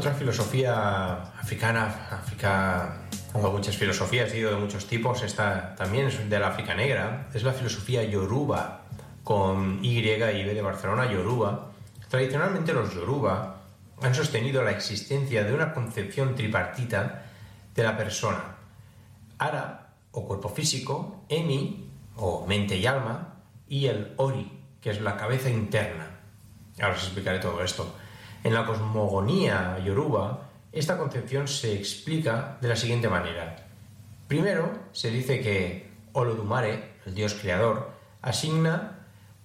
Otra filosofía africana, tengo muchas filosofías, he ido de muchos tipos, esta también es de la África negra, es la filosofía Yoruba, con Y y B de Barcelona, Yoruba. Tradicionalmente los Yoruba han sostenido la existencia de una concepción tripartita de la persona: Ara, o cuerpo físico; Emi, o mente y alma; y el Ori, que es la cabeza interna. Ahora os explicaré todo esto. En la cosmogonía yoruba, esta concepción se explica de la siguiente manera. Primero, se dice que Olodumare, el dios creador, asigna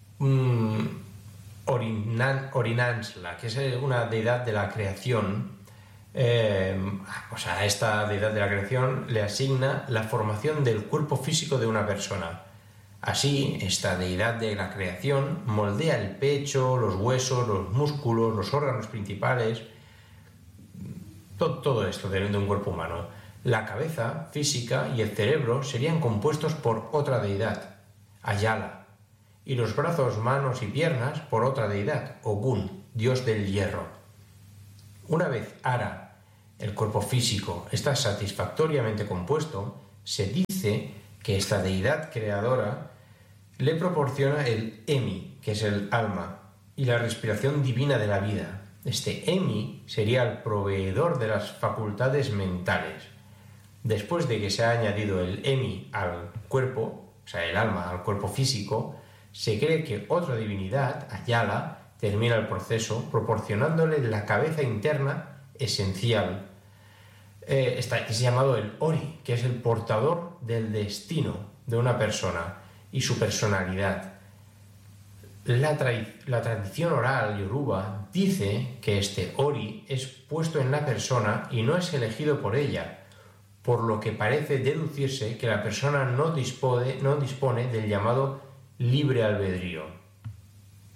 Orinansla, que es una deidad de la creación. A esta deidad de la creación le asigna la formación del cuerpo físico de una persona. Así, esta deidad de la creación moldea el pecho, los huesos, los músculos, los órganos principales, todo esto de un cuerpo humano. La cabeza física y el cerebro serían compuestos por otra deidad, Ayala, y los brazos, manos y piernas por otra deidad, Ogun, dios del hierro. Una vez Ara, el cuerpo físico, está satisfactoriamente compuesto, se dice que esta deidad creadora le proporciona el Emi, que es el alma, y la respiración divina de la vida. Este Emi sería el proveedor de las facultades mentales. Después de que se ha añadido el Emi al cuerpo, o sea, el alma al cuerpo físico, se cree que otra divinidad, Ayala, termina el proceso proporcionándole la cabeza interna esencial. Es llamado el Ori, que es el portador del destino de una persona y su personalidad. La tradición oral yoruba dice que este Ori es puesto en la persona y no es elegido por ella, por lo que parece deducirse que la persona no dispone del llamado libre albedrío.